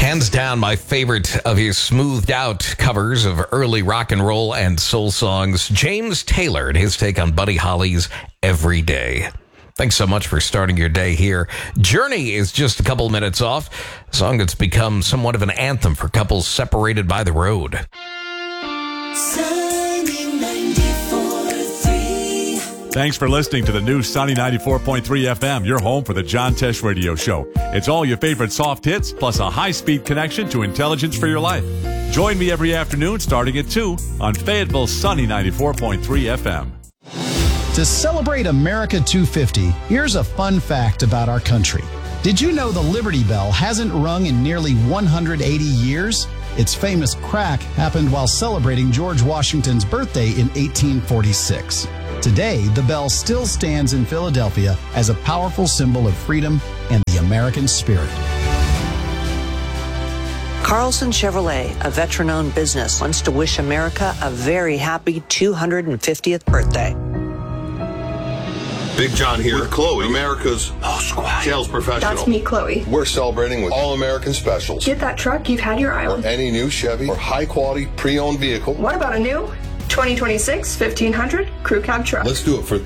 Hands down, my favorite of his smoothed out covers of early rock and roll and soul songs, James Taylor and his take on Buddy Holly's Every Day. Thanks so much for starting your day here. Journey is just a couple minutes off, a song that's become somewhat of an anthem for couples separated by the road. Thanks for listening to the new Sunny 94.3 FM, your home for the John Tesh Radio Show. It's all your favorite soft hits, plus a high-speed connection to intelligence for your life. Join me every afternoon starting at 2 on Fayetteville's Sunny 94.3 FM. To celebrate America 250, here's a fun fact about our country. Did you know the Liberty Bell hasn't rung in nearly 180 years? Its famous crack happened while celebrating George Washington's birthday in 1846. Today, the bell still stands in Philadelphia as a powerful symbol of freedom and the American spirit. Carlson Chevrolet, a veteran-owned business, wants to wish America a very happy 250th birthday. Big John here with Chloe, America's sales professional. That's me, Chloe. We're celebrating with all-American specials. Get that truck you've had your eye on. Or any new Chevy or high-quality pre-owned vehicle. What about a new 2026 1500 Crew Cab truck? Let's do it for